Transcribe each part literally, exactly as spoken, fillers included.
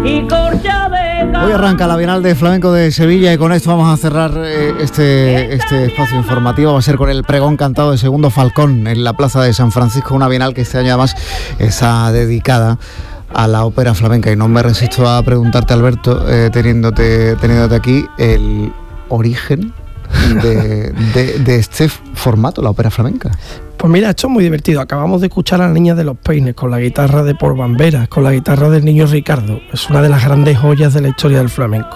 Hoy arranca la Bienal de Flamenco de Sevilla y con esto vamos a cerrar eh, este, este espacio informativo. Va a ser con el pregón cantado de Segundo Falcón en la Plaza de San Francisco, una Bienal que este año además está dedicada a la ópera flamenca. Y no me resisto a preguntarte, Alberto, eh, teniéndote, teniéndote aquí, el origen de, de, de este formato, la ópera flamenca. Pues mira, esto es muy divertido. Acabamos de escuchar a la Niña de los Peines con la guitarra de Por Bamberas, con la guitarra del Niño Ricardo. Es una de las grandes joyas de la historia del flamenco.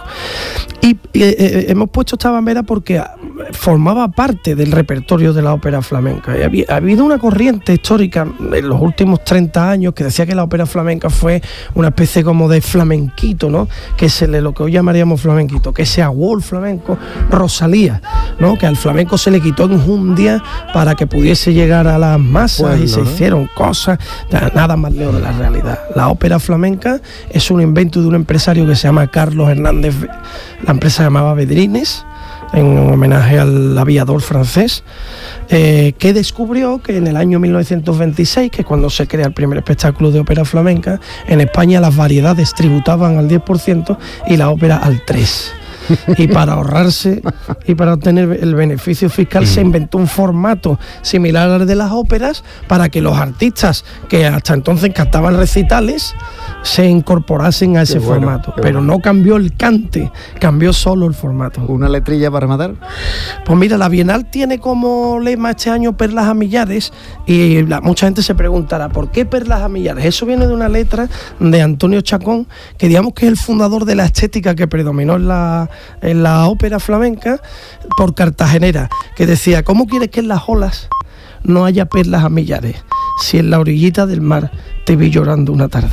Y eh, hemos puesto esta bambera porque formaba parte del repertorio de la ópera flamenca. Y había, ha habido una corriente histórica en los últimos treinta años que decía que la ópera flamenca fue una especie como de flamenquito, ¿no? Que se le, lo que hoy llamaríamos flamenquito, que se aguó el flamenco Rosalía, ¿no? Que al flamenco se le quitó enjundia para que pudiese llegar a las masas, bueno, y se, ¿no?, hicieron cosas, nada más lejos de la realidad. La ópera flamenca es un invento de un empresario que se llama Carlos Hernández. La empresa se llamaba Vedrines, en homenaje al aviador francés, eh, que descubrió que en el año mil novecientos veintiséis, que es cuando se crea el primer espectáculo de ópera flamenca, en España las variedades tributaban al diez por ciento y la ópera al tres por ciento. Y para ahorrarse y para obtener el beneficio fiscal se inventó un formato similar al de las óperas para que los artistas que hasta entonces cantaban recitales se incorporasen a ese bueno, formato. Pero bueno, no cambió el cante, cambió solo el formato. ¿Una letrilla para rematar? Pues mira, la Bienal tiene como lema este año Perlas a Millares, y la, mucha gente se preguntará ¿por qué Perlas a Millares? Eso viene de una letra de Antonio Chacón, que digamos que es el fundador de la estética que predominó en la en la ópera flamenca por cartagenera, que decía: ¿cómo quieres que en las olas no haya perlas a millares si en la orillita del mar te vi llorando una tarde?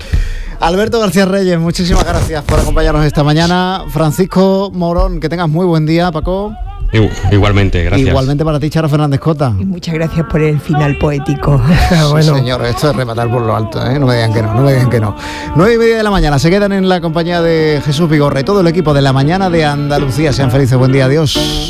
Alberto García Reyes, muchísimas gracias por acompañarnos esta mañana. Francisco Morón, que tengas muy buen día. Paco. Igualmente, gracias. Igualmente para ti, Charo Fernández Cota. Y muchas gracias por el final poético. Bueno, sí, señor, esto es rematar por lo alto, ¿eh? No me digan que no, no me digan que no. Nueve y media de la mañana, se quedan en la compañía de Jesús Vigorra y todo el equipo de La Mañana de Andalucía. Sean felices, buen día, adiós.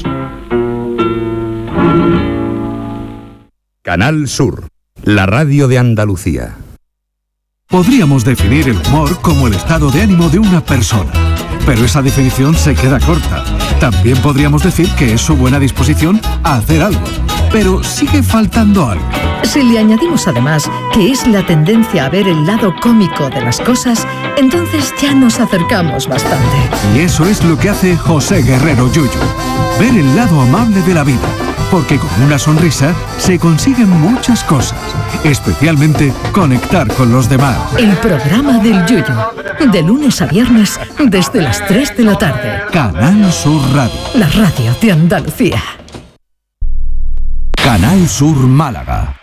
Canal Sur, la radio de Andalucía. Podríamos definir el humor como el estado de ánimo de una persona, pero esa definición se queda corta. También podríamos decir que es su buena disposición a hacer algo, pero sigue faltando algo. Si le añadimos además que es la tendencia a ver el lado cómico de las cosas, entonces ya nos acercamos bastante. Y eso es lo que hace José Guerrero Yuyu, ver el lado amable de la vida, porque con una sonrisa se consiguen muchas cosas, especialmente conectar con los demás. El programa del Yuyu, de lunes a viernes desde las tres de la tarde. Canal Sur Radio, la radio de Andalucía. Canal Sur Málaga.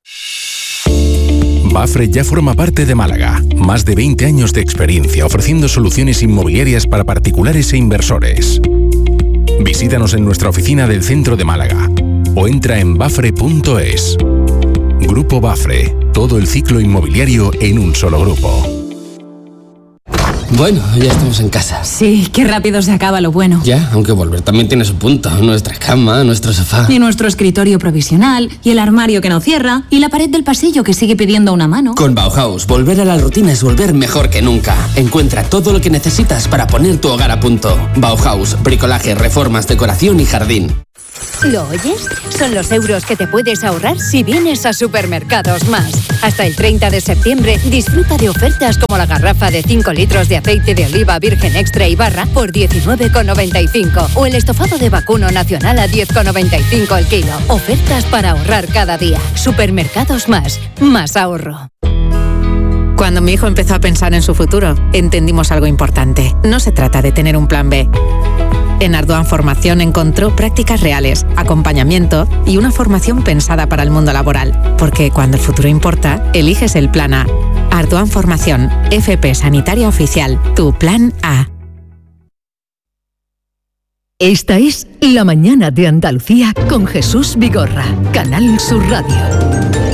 Bafre ya forma parte de Málaga. Más de veinte años de experiencia ofreciendo soluciones inmobiliarias para particulares e inversores. Visítanos en nuestra oficina del centro de Málaga o entra en bafre punto es. Grupo Bafre, todo el ciclo inmobiliario en un solo grupo. Bueno, ya estamos en casa. Sí, qué rápido se acaba lo bueno. Ya, aunque volver también tiene su punto. Nuestra cama, nuestro sofá. Y nuestro escritorio provisional, y el armario que no cierra, y la pared del pasillo que sigue pidiendo una mano. Con Bauhaus, volver a la rutina es volver mejor que nunca. Encuentra todo lo que necesitas para poner tu hogar a punto. Bauhaus, bricolaje, reformas, decoración y jardín. ¿Lo oyes? Son los euros que te puedes ahorrar si vienes a Supermercados Más. Hasta el treinta de septiembre disfruta de ofertas como la garrafa de cinco litros de aceite de oliva virgen extra y barra por diecinueve con noventa y cinco o el estofado de vacuno nacional a diez con noventa y cinco el kilo. Ofertas para ahorrar cada día. Supermercados Más. Más ahorro. Cuando mi hijo empezó a pensar en su futuro, entendimos algo importante. No se trata de tener un plan be. En Ardoan Formación encontró prácticas reales, acompañamiento y una formación pensada para el mundo laboral. Porque cuando el futuro importa, eliges el plan A. Ardoan Formación, F P Sanitaria Oficial, tu plan A. Esta es La Mañana de Andalucía con Jesús Vigorra, Canal Sur Radio.